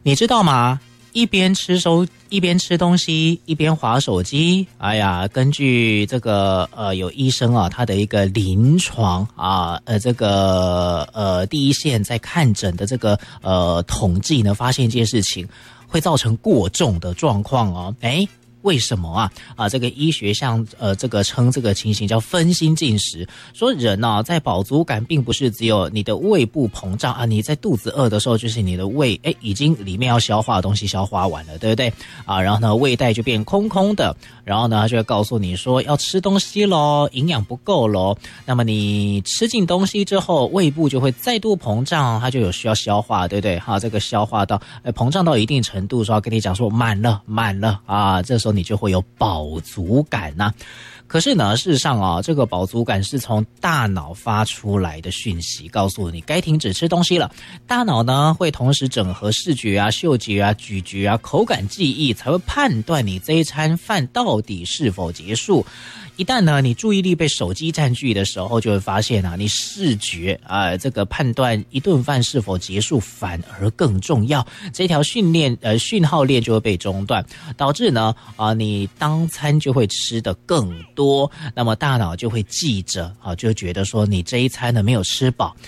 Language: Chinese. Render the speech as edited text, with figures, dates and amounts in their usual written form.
你知道吗？一边吃东西一边滑手机，哎呀，根据这个有医生啊，他的一个临床啊，第一线在看诊的这个统计呢，发现一件事情，会造成过重的状况哦。为什么啊？这个医学上这个称这个情形叫分心进食，说人啊在饱足感并不是只有你的胃部膨胀啊，你在肚子饿的时候就是你的胃已经里面要消化的东西消化完了，对不对啊？然后呢胃袋就变空空的，然后呢他就会告诉你说要吃东西咯，营养不够咯。那么你吃进东西之后，胃部就会再度膨胀，它就有需要消化，对不对？这个消化到膨胀到一定程度，说要跟你讲说满了啊，这时候你就会有饱足感啊。可是呢，事实上啊，这个饱足感是从大脑发出来的讯息，告诉你该停止吃东西了。大脑呢会同时整合视觉啊、嗅觉啊、咀嚼啊、口感记忆，才会判断你这一餐饭到底是否结束。一旦呢你注意力被手机占据的时候，就会发现啊，你视觉这个判断一顿饭是否结束反而更重要，这条讯号链就会被中断，导致呢你当餐就会吃得更多，那么大脑就会记着就觉得说你这一餐呢没有吃饱，